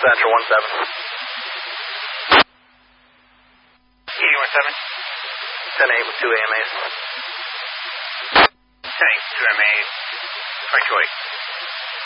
Central 17. 81-7. 10-8 with 2 AMAs. 10-8, 2 MAs. Detroit.